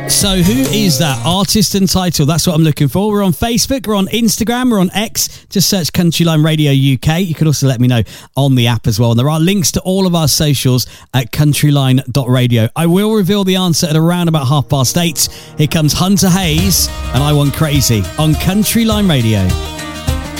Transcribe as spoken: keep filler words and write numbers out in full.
So who is that artist and title? That's what I'm looking for. We're on Facebook, we're on Instagram, we're on X. Just search Countryline Radio U K. You can also let me know on the app as well. And there are links to all of our socials at countryline dot radio. I will reveal the answer at around about half past eight. Here comes Hunter Hayes and I Want Crazy on Countryline Radio.